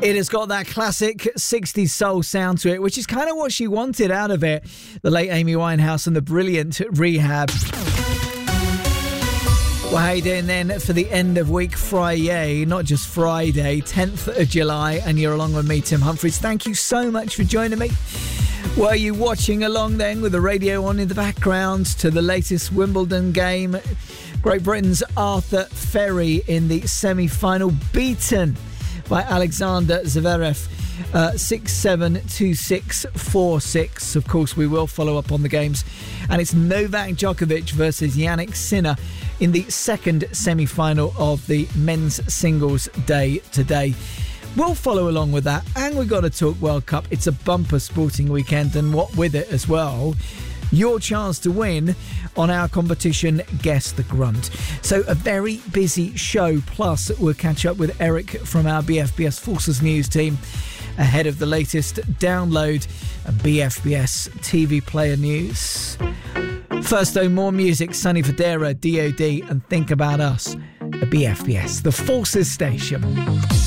It has got that classic 60s soul sound to it, which is kind of what she wanted out of it. The late Amy Winehouse and the brilliant Rehab. Well, how you doing then for the end of week Friday, not just Friday, 10th of July, and you're along with me, Tim Humphries. Thank you so much for joining me. Were you watching along then with the radio on in the background to the latest Wimbledon game? Great Britain's Arthur Ferry in the semi-final, beaten by Alexander Zverev, 6-7, 2-6, 4-6. Of course, we will follow up on the games. And it's Novak Djokovic versus Jannik Sinner in the second semi-final of the men's singles day today. We'll follow along with that. And we've got to talk World Cup. It's a bumper sporting weekend, and what with it as well, your chance to win on our competition, Guess the Grunt. So a very busy show, plus we'll catch up with Eric from our BFBS Forces News team ahead of the latest download and BFBS TV player news. First though, more music, Sonny Fodera, DOD and Think About Us, the BFBS, the Forces station.